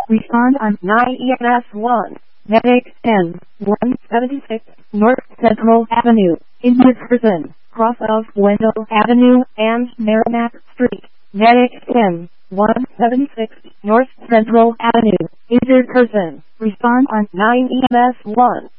Respond on 9 EMS 1. Medic 10, 176, North Central Avenue, injured person, cross of Wendell Avenue and Merrimack Street. Medic 10, 176, North Central Avenue, injured person. Respond on 9 EMS 1.